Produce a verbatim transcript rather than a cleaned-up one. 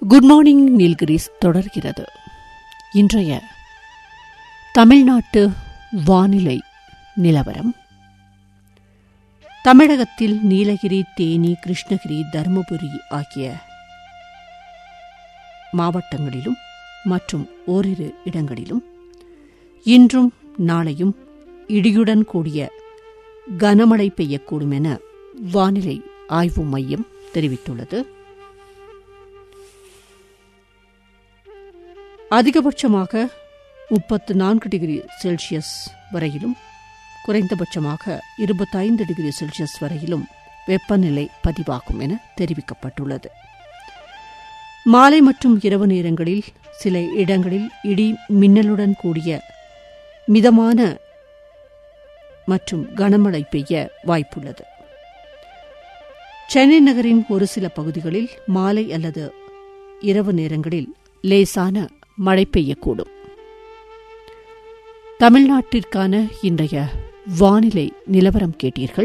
Good morning Nilgiris தொடர்கிறது. இன்றைய தமிழ்நாட்டு வானிலை நிலவரம். தமிழகத்தில் நீலகிரி, தேனி, கிருஷ்ணகிரி, தருமபுரி ஆகிய மாவட்டங்களிலும் மற்றும் ஓரிரு இடங்களிலும் இன்றும் நாளையும் இடியுடன் கூடிய கனமழை பெய்யக்கூடும் என வானிலை ஆய்வு மையம் தெரிவித்துள்ளது. அதிகபட்சமாக முப்பத்து நான்கு டிகிரி செல்சியஸ் வரையிலும் குறைந்தபட்சமாக இருபத்தைந்து டிகிரி செல்சியஸ் வரையிலும் வெப்பநிலை பதிவாகும் என தெரிவிக்கப்பட்டுள்ளது. மாலை மற்றும் இரவு நேரங்களில் சில இடங்களில் இடி மின்னலுடன் கூடிய மிதமான மற்றும் கனமழை பெய்ய வாய்ப்புள்ளது. சென்னை நகரின் ஒரு சில பகுதிகளில் மாலை அல்லது இரவு நேரங்களில் லேசான மழை பெய்யக்கூடும். தமிழ்நாட்டிற்கான இன்றைய வானிலை நிலவரம் கேட்டீர்கள்.